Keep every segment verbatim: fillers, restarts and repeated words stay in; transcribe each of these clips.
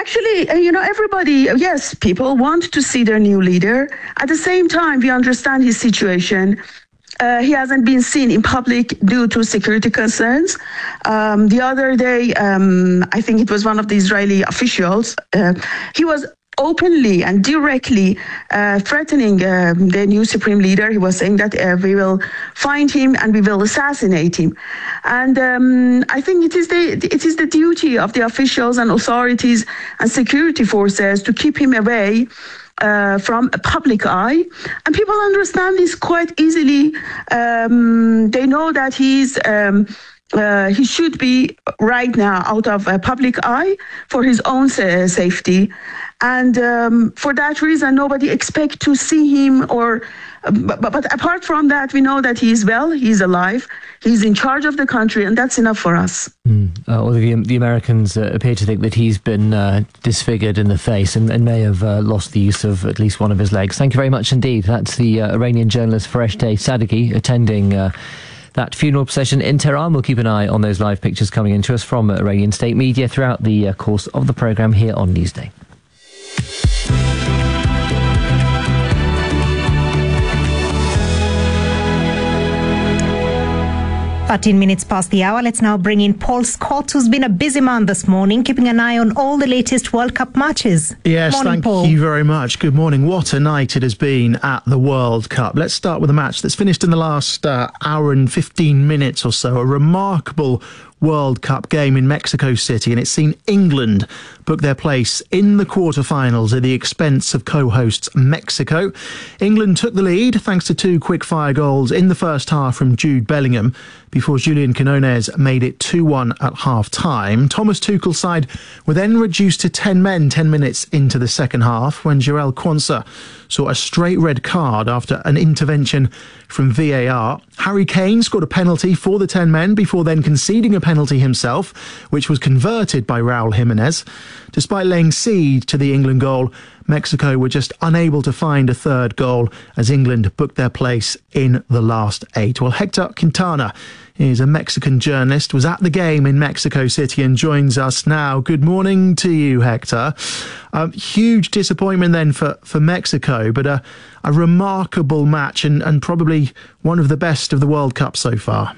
Actually, uh, you know, everybody, yes, people want to see their new leader. At the same time, we understand his situation. Uh, he hasn't been seen in public due to security concerns. Um, the other day, um, I think it was one of the Israeli officials, uh, he was openly and directly uh, threatening uh, the new supreme leader. He was saying that uh, we will find him and we will assassinate him. And um, I think it is the it is the duty of the officials and authorities and security forces to keep him away uh, from a public eye. And people understand this quite easily. Um, they know that he's um, Uh, he should be right now out of a public eye for his own sa- safety. And um, for that reason, nobody expect to see him or, but, but apart from that, we know that he is well, he's alive, he's in charge of the country, and that's enough for us. Mm. Uh, well, the, the Americans uh, appear to think that he's been uh, disfigured in the face and, and may have uh, lost the use of at least one of his legs. Thank you very much indeed. That's the uh, Iranian journalist Fereshteh Sadeghi attending uh, that funeral procession in Tehran. We'll keep an eye on those live pictures coming in to us from Iranian state media throughout the uh, course of the programme here on Newsday. thirteen minutes past the hour. Let's now bring in Paul Scott, who's been a busy man this morning, keeping an eye on all the latest World Cup matches. Yes, morning, thank Paul. you very much. Good morning. What a night it has been at the World Cup. Let's start with a match that's finished in the last uh, hour and fifteen minutes or so. A remarkable World Cup game in Mexico City, and it's seen England book their place in the quarterfinals at the expense of co-hosts Mexico. England took the lead thanks to two quick-fire goals in the first half from Jude Bellingham before Julian Quinones made it two one at half-time. Thomas Tuchel's side were then reduced to ten men ten minutes into the second half when Jarell Quansah saw a straight red card after an intervention from V A R. Harry Kane scored a penalty for the ten men before then conceding a penalty himself, which was converted by Raul Jimenez. Despite laying siege to the England goal, Mexico were just unable to find a third goal as England booked their place in the last eight. Well, Hector Quintana is a Mexican journalist, was at the game in Mexico City and joins us now. Good morning to you, Hector. Um, huge disappointment then for, for Mexico, but a, a remarkable match and, and probably one of the best of the World Cup so far.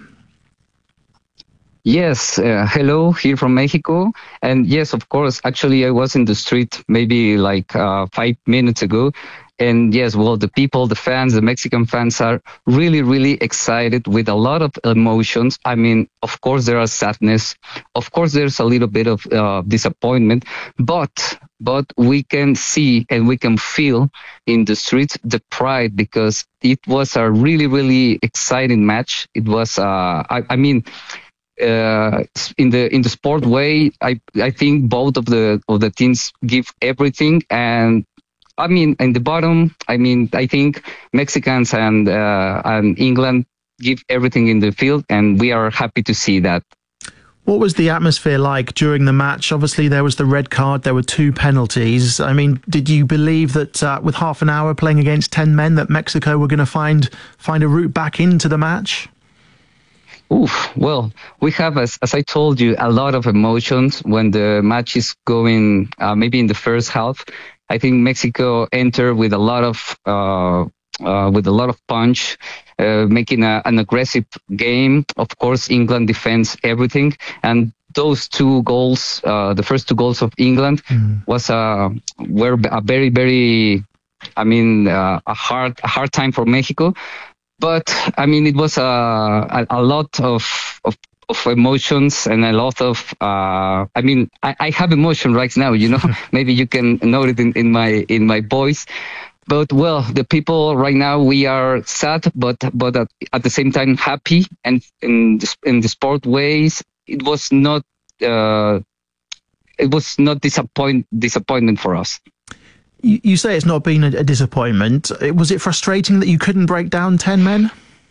Yes, uh, hello, here from Mexico. And yes, of course, actually I was in the street maybe like uh, five minutes ago. And yes, well, the people, the fans, the Mexican fans are really, really excited with a lot of emotions. I mean, of course, there are sadness. Of course, there's a little bit of uh, disappointment, but but we can see and we can feel in the streets the pride because it was a really, really exciting match. It was, uh, I, I mean, Uh, in the in the sport way, I I think both of the of the teams give everything, and I mean in the bottom, I mean I think Mexicans and uh, and England give everything in the field, and we are happy to see that. What was the atmosphere like during the match? Obviously, there was the red card, there were two penalties. I mean, did you believe that uh, with half an hour playing against ten men, that Mexico were going to find find a route back into the match? Oof, well, we have, as, as I told you, a lot of emotions when the match is going, uh, maybe in the first half. I think Mexico entered with a lot of, uh, uh, with a lot of punch, uh, making a, an aggressive game. Of course, England defends everything. And those two goals, uh, the first two goals of England mm. was, uh, were a very, very, I mean, uh, a hard, a hard time for Mexico. But, I mean, it was a, a, a lot of, of of emotions and a lot of, uh, I mean, I, I have emotion right now, you know, maybe you can note it in, in my in my voice. But, well, the people right now, we are sad, but but at, at the same time happy. And in the, in the sport ways, it was not, uh, it was not disappoint disappointment for us. You say it's not been a disappointment. Was it frustrating that you couldn't break down ten men?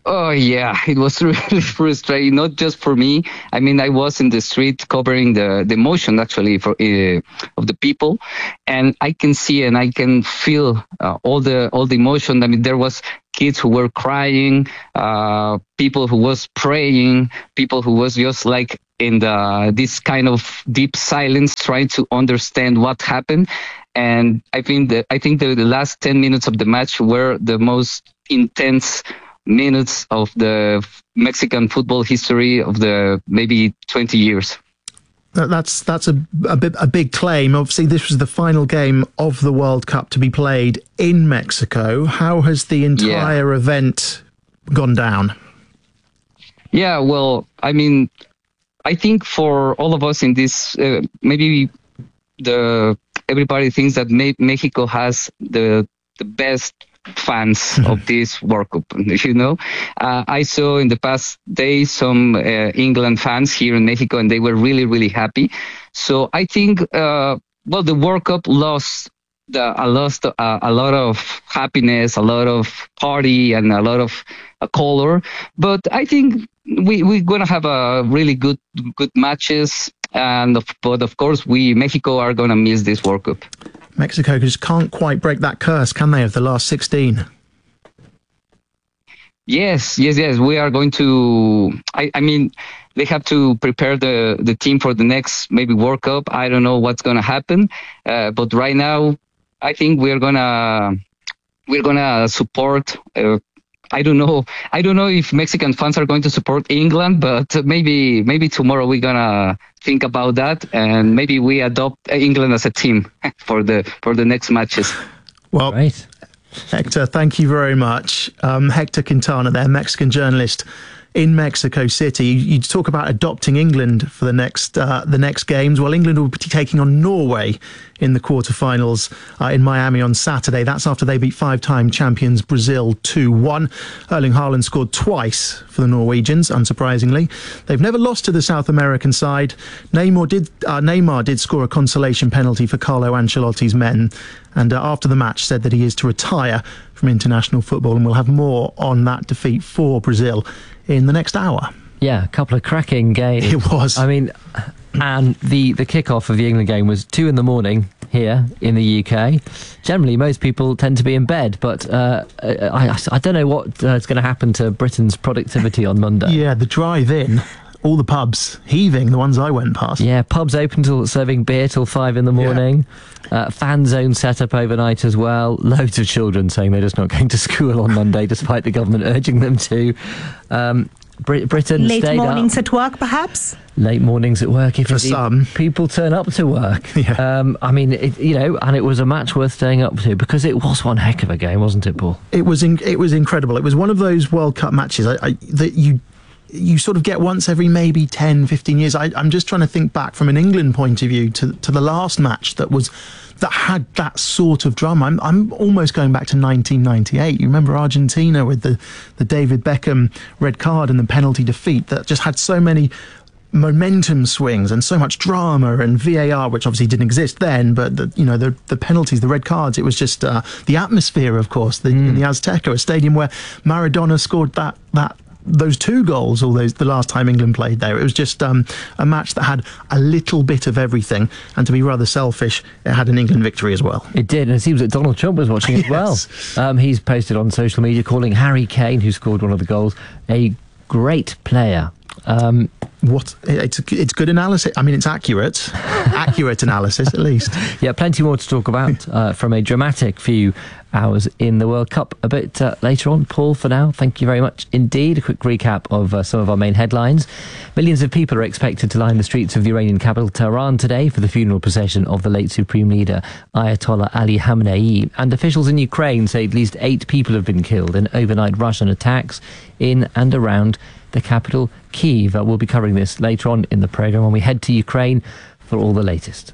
Oh, yeah, it was really frustrating, not just for me. I mean, I was in the street covering the, the emotion, actually, for uh, of the people. And I can see and I can feel uh, all the all the emotion. I mean, there was kids who were crying, uh, people who was praying, people who was just like in the this kind of deep silence, trying to understand what happened. And I think that I think the, the last ten minutes of the match were the most intense minutes of the Mexican football history of the maybe twenty years. That's that's a, a, bit, a big claim. Obviously, this was the final game of the World Cup to be played in Mexico. How has the entire yeah. event gone down? Yeah, well, I mean, I think for all of us in this, uh, maybe the everybody thinks that Me- Mexico has the the best fans of this World Cup. You know, uh, I saw in the past days some uh, England fans here in Mexico, and they were really, really happy. So I think, uh, well, the World Cup lost the, a, lost, uh, a lot of happiness, a lot of party, and a lot of uh, color. But I think we we're gonna have a really good good matches, and of, but of course, we Mexico are gonna miss this World Cup. Mexico just can't quite break that curse, can they, of the last sixteen? Yes, yes, yes. We are going to, I, I mean, they have to prepare the, the team for the next maybe World Cup. I don't know what's going to happen. Uh, but right now, I think we're going to, we're going to support, uh, I don't know. I don't know if Mexican fans are going to support England, but maybe maybe tomorrow we're going to think about that, and maybe we adopt England as a team for the for the next matches. Well, right. Hector, thank you very much. Um, Hector Quintana there, Mexican journalist in Mexico City. You, you talk about adopting England for the next uh, the next games. Well, England will be taking on Norway in the quarterfinals uh, in Miami on Saturday. That's after they beat five-time champions Brazil two one. Erling Haaland scored twice for the Norwegians, unsurprisingly. They've never lost to the South American side. Neymar did uh, Neymar did score a consolation penalty for Carlo Ancelotti's men, and uh, after the match said that he is to retire from international football, and we'll have more on that defeat for Brazil in the next hour. Yeah, a couple of cracking games. It was. I mean, and the, the kickoff of the England game was two in the morning here in the U K. Generally, most people tend to be in bed, but uh, I, I don't know what uh, is going to happen to Britain's productivity on Monday. Yeah, the drive-in, all the pubs heaving, the ones I went past. Yeah, pubs open till serving beer till five in the morning. Yeah. Uh, fan zone set up overnight as well. Loads of children saying they're just not going to school on Monday, despite the government urging them to. Um, Brit- Britain late stayed mornings up. At work, perhaps. Late mornings at work, if for some people turn up to work. Yeah. Um, I mean, it, you know, and it was a match worth staying up to because it was one heck of a game, wasn't it, Paul? It was. In, it was incredible. It was one of those World Cup matches I, I, that you. you sort of get once every maybe ten, fifteen years. I, I'm just trying to think back from an England point of view to to the last match that was that had that sort of drama. I'm I'm almost going back to nineteen ninety-eight. You remember Argentina with the, the David Beckham red card and the penalty defeat that just had so many momentum swings and so much drama, and V A R, which obviously didn't exist then, but the, you know, the the penalties, the red cards, it was just uh, the atmosphere, of course, the, mm. in the Azteca, a stadium where Maradona scored that that those two goals all those the last time England played there. It was just um, a match that had a little bit of everything, and to be rather selfish, it had an England victory as well. It did, and it seems that Donald Trump was watching as yes. well. Um, he's posted on social media calling Harry Kane, who scored one of the goals, a great player. Um, what it's it's good analysis. I mean, it's accurate, accurate analysis at least. Yeah, plenty more to talk about uh, from a dramatic few hours in the World Cup a bit uh, later on. Paul, for now, thank you very much indeed. A quick recap of uh, some of our main headlines. Millions of people are expected to line the streets of the Iranian capital Tehran today for the funeral procession of the late Supreme Leader Ayatollah Ali Khamenei. And officials in Ukraine say at least eight people have been killed in overnight Russian attacks in and around the capital Kyiv. Uh, we'll be covering this later on in the programme when we head to Ukraine for all the latest.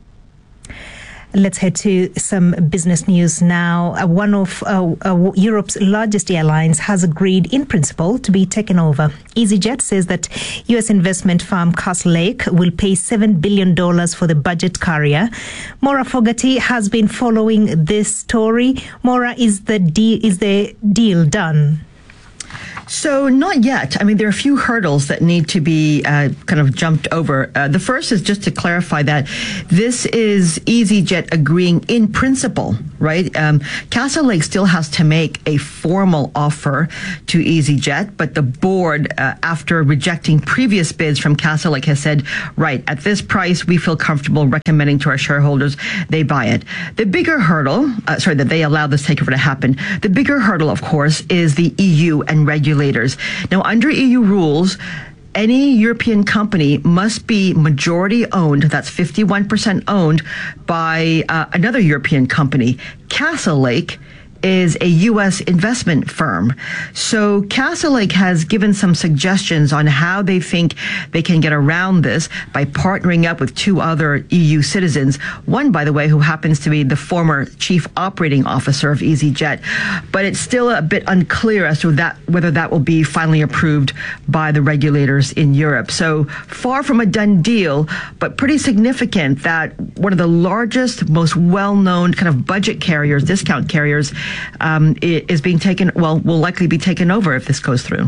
Let's head to some business news now. Uh, one of uh, uh, Europe's largest airlines has agreed in principle to be taken over. EasyJet says that U S investment firm Castlelake will pay seven billion dollars for the budget carrier. Maura Fogarty has been following this story. Maura, is the, de- is the deal done? So not yet. I mean, there are a few hurdles that need to be uh, kind of jumped over. Uh, the first is just to clarify that this is EasyJet agreeing in principle, right? Um, Castlelake still has to make a formal offer to EasyJet, but the board, uh, after rejecting previous bids from Castlelake, has said, right, at this price, we feel comfortable recommending to our shareholders they buy it. The bigger hurdle, uh, sorry, that they allow this takeover to happen. The bigger hurdle, of course, is the E U and regulators. Now, under E U rules, any European company must be majority owned, that's fifty-one percent owned, by uh, another European company. Castlelake is a U S investment firm. So Castlelake has given some suggestions on how they think they can get around this by partnering up with two other E U citizens. One, by the way, who happens to be the former chief operating officer of EasyJet. But it's still a bit unclear as to that whether that will be finally approved by the regulators in Europe. So far from a done deal, but pretty significant that one of the largest, most well-known kind of budget carriers, discount carriers, Um, is being taken, well, will likely be taken over if this goes through.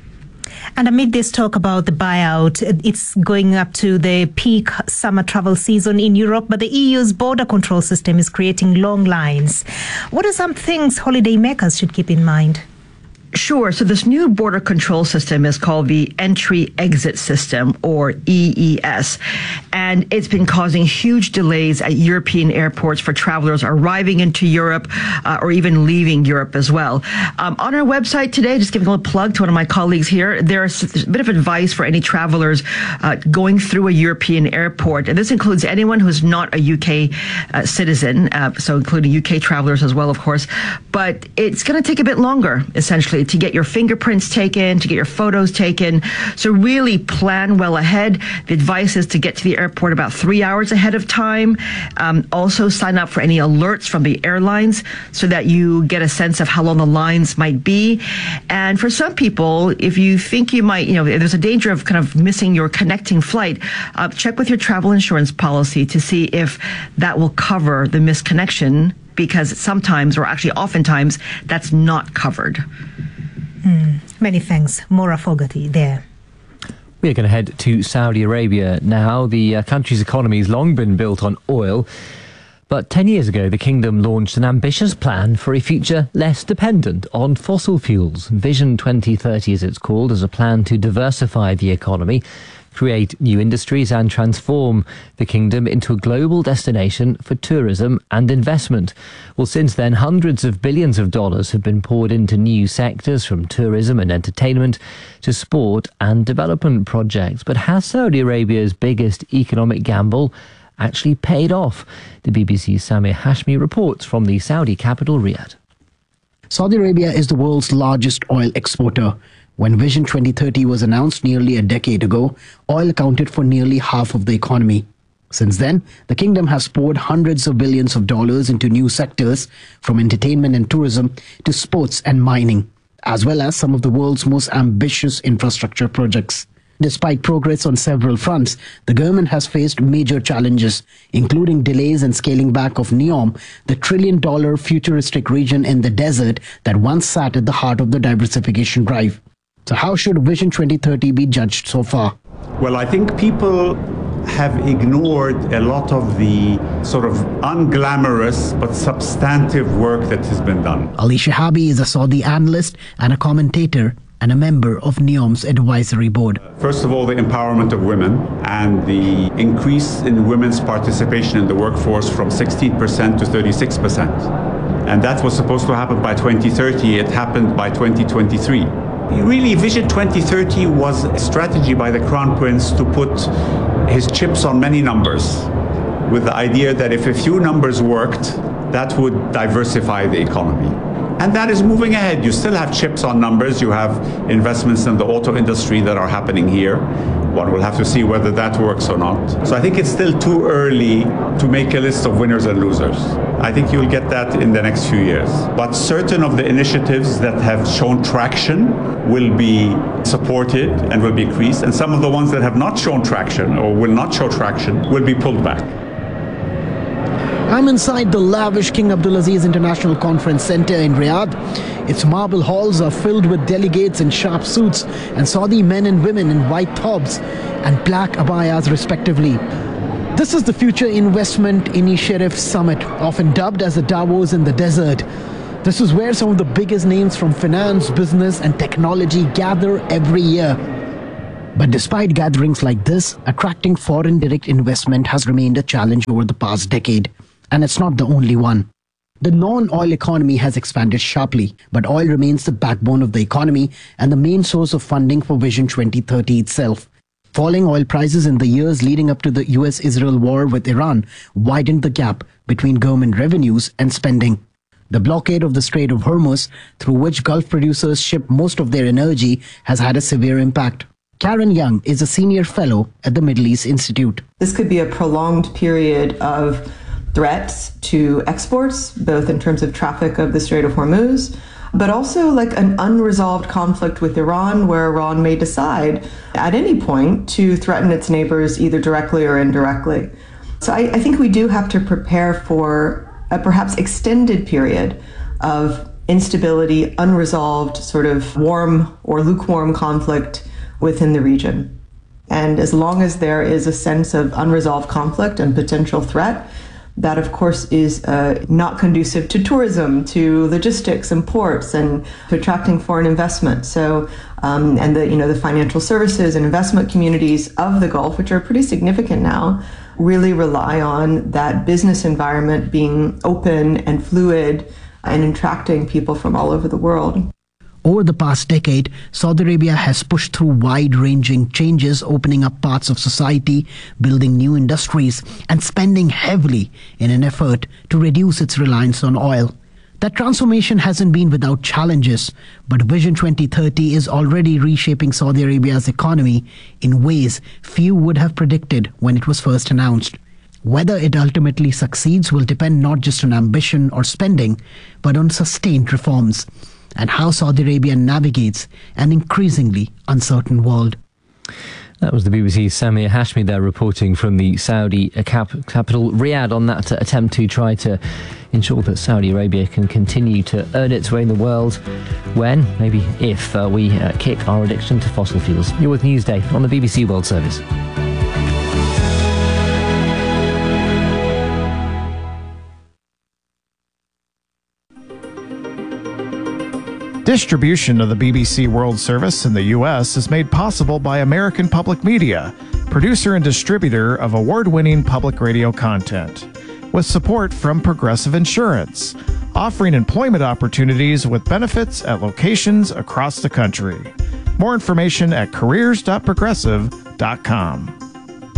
And amid this talk about the buyout, it's going up to the peak summer travel season in Europe, but the E U's border control system is creating long lines. What are some things holidaymakers should keep in mind? Sure. So this new border control system is called the Entry-Exit System, or E E S. And it's been causing huge delays at European airports for travelers arriving into Europe uh, or even leaving Europe as well. Um, on our website today, just giving a little plug to one of my colleagues here, there's a bit of advice for any travelers uh, going through a European airport. And this includes anyone who's not a U K uh, citizen, uh, so including U K travelers as well, of course. But it's going to take a bit longer, essentially, to get your fingerprints taken, to get your photos taken. So really plan well ahead. The advice is to get to the airport about three hours ahead of time. Um, also sign up for any alerts from the airlines so that you get a sense of how long the lines might be. And for some people, if you think you might, you know, there's a danger of kind of missing your connecting flight, uh, check with your travel insurance policy to see if that will cover the missed connection, because sometimes, or actually oftentimes, that's not covered. Mm, many thanks. Maura Fogarty there. We're going to head to Saudi Arabia now. The uh, country's economy has long been built on oil. But ten years ago, the kingdom launched an ambitious plan for a future less dependent on fossil fuels. Vision twenty thirty, as it's called, is a plan to diversify the economy, create new industries and transform the kingdom into a global destination for tourism and investment. Well, since then, hundreds of billions of dollars have been poured into new sectors, from tourism and entertainment to sport and development projects. But has Saudi Arabia's biggest economic gamble actually paid off? The B B C's Samir Hashmi reports from the Saudi capital, Riyadh. Saudi Arabia is the world's largest oil exporter. When Vision twenty thirty was announced nearly a decade ago, oil accounted for nearly half of the economy. Since then, the kingdom has poured hundreds of billions of dollars into new sectors, from entertainment and tourism to sports and mining, as well as some of the world's most ambitious infrastructure projects. Despite progress on several fronts, the government has faced major challenges, including delays in scaling back of NEOM, the trillion-dollar futuristic region in the desert that once sat at the heart of the diversification drive. So how should Vision twenty thirty be judged so far? Well, I think people have ignored a lot of the sort of unglamorous but substantive work that has been done. Ali Shahabi is a Saudi analyst and a commentator and a member of NEOM's advisory board. First of all, the empowerment of women and the increase in women's participation in the workforce from sixteen percent to thirty-six percent. And that was supposed to happen by twenty thirty. It happened by twenty twenty-three. Really, Vision twenty thirty was a strategy by the Crown Prince to put his chips on many numbers, with the idea that if a few numbers worked, that would diversify the economy. And that is moving ahead. You still have chips on numbers. You have investments in the auto industry that are happening here. One will have to see whether that works or not. So I think it's still too early to make a list of winners and losers. I think you'll get that in the next few years. But certain of the initiatives that have shown traction will be supported and will be increased. And some of the ones that have not shown traction or will not show traction will be pulled back. I'm inside the lavish King Abdulaziz International Conference Center in Riyadh. Its marble halls are filled with delegates in sharp suits and Saudi men and women in white thobs and black abayas respectively. This is the Future Investment Initiative Summit, often dubbed as the Davos in the desert. This is where some of the biggest names from finance, business and technology gather every year. But despite gatherings like this, attracting foreign direct investment has remained a challenge over the past decade. And it's not the only one. The non-oil economy has expanded sharply, but oil remains the backbone of the economy and the main source of funding for Vision twenty thirty itself. Falling oil prices in the years leading up to the U S Israel war with Iran widened the gap between government revenues and spending. The blockade of the Strait of Hormuz, through which Gulf producers ship most of their energy, has had a severe impact. Karen Young is a senior fellow at the Middle East Institute. This could be a prolonged period of threats to exports, both in terms of traffic of the Strait of Hormuz, but also like an unresolved conflict with Iran, where Iran may decide at any point to threaten its neighbors either directly or indirectly. So I, I think we do have to prepare for a perhaps extended period of instability, unresolved sort of warm or lukewarm conflict within the region. And as long as there is a sense of unresolved conflict and potential threat, that of course is uh, not conducive to tourism, to logistics and ports, and to attracting foreign investment. So, um, and the you know the financial services and investment communities of the Gulf, which are pretty significant now, really rely on that business environment being open and fluid and attracting people from all over the world. Over the past decade, Saudi Arabia has pushed through wide-ranging changes, opening up parts of society, building new industries, and spending heavily in an effort to reduce its reliance on oil. That transformation hasn't been without challenges, but Vision twenty thirty is already reshaping Saudi Arabia's economy in ways few would have predicted when it was first announced. Whether it ultimately succeeds will depend not just on ambition or spending, but on sustained reforms and how Saudi Arabia navigates an increasingly uncertain world. That was the B B C's Samir Hashmi there reporting from the Saudi cap- capital Riyadh on that attempt to try to ensure that Saudi Arabia can continue to earn its way in the world when, maybe if, uh, we uh, kick our addiction to fossil fuels. You're with Newsday on the B B C World Service. Distribution of the B B C World Service in the U S is made possible by American Public Media, producer and distributor of award-winning public radio content, with support from Progressive Insurance, offering employment opportunities with benefits at locations across the country. More information at careers dot progressive dot com.